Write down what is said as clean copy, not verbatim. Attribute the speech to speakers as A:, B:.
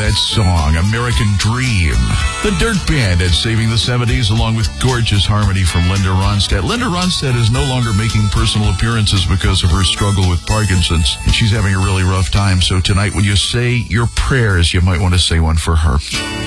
A: that song, American Dream. The Dirt Band at Saving the 70s, along with gorgeous harmony from Linda Ronstadt. Linda Ronstadt is no longer making personal appearances because of her struggle with Parkinson's, and she's having a really rough time. So tonight, when you say your prayers, you might want to say one for her.